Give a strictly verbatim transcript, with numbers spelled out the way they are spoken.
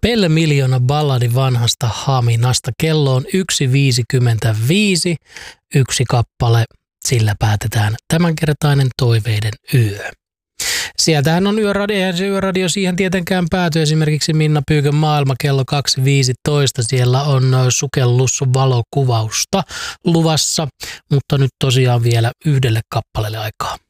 Pelle Miljoona balladi vanhasta Haminasta. Kello on yksi viisikymmentäviisi, yksi kappale. Sillä päätetään tämänkertainen toiveiden yö. Sieltähän on yöradio, ja se yöradio siihen tietenkään pääty. Esimerkiksi Minna Pyykön maailma kello kaksi viisitoista. Siellä on sukellusvalokuvausta luvassa, mutta nyt tosiaan vielä yhdelle kappaleelle aikaa.